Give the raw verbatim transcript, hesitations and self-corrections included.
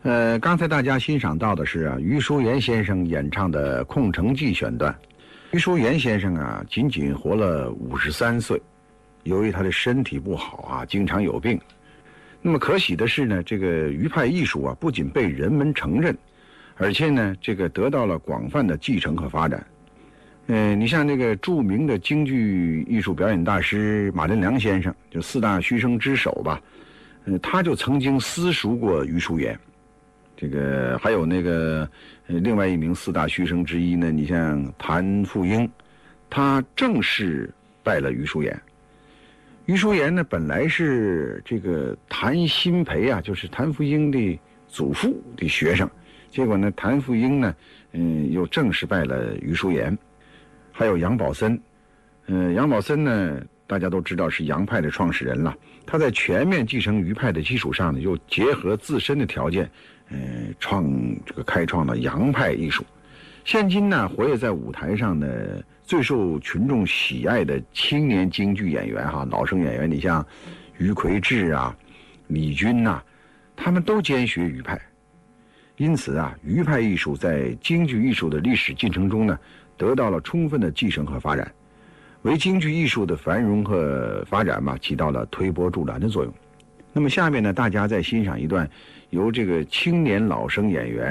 呃，刚才大家欣赏到的是啊，余淑妍先生演唱的《空城计》选段。余淑妍先生啊，仅仅活了五十三岁，由于他的身体不好啊，经常有病。那么可喜的是呢，这个余派艺术啊，不仅被人们承认，而且呢，这个得到了广泛的继承和发展。呃，你像那个著名的京剧艺术表演大师马连良先生，就四大须生之首吧，呃，他就曾经私塾过余淑妍。这个还有那个呃，另外一名四大须生之一呢，你像谭富英，他正式拜了余淑妍。余淑妍呢，本来是这个谭鑫培啊，就是谭富英的祖父的学生，结果呢，谭富英呢，嗯，又正式拜了余淑妍。还有杨宝森，呃，杨宝森呢，大家都知道是杨派的创始人了。他在全面继承余派的基础上呢，又结合自身的条件，呃，创这个开创了杨派艺术。现今呢，活跃在舞台上的最受群众喜爱的青年京剧演员哈，老生演员，你像余魁志啊、李军呐、啊，他们都兼学余派。因此啊，余派艺术在京剧艺术的历史进程中呢，得到了充分的继承和发展，为京剧艺术的繁荣和发展嘛，起到了推波助澜的作用。那么下面呢，大家再欣赏一段由这个青年老生演员